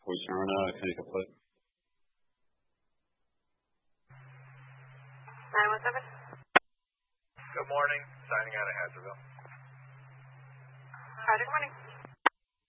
Voice Arena, Connecticut Flight. 917. Good morning. Signing out of Hazardville. Roger, good morning.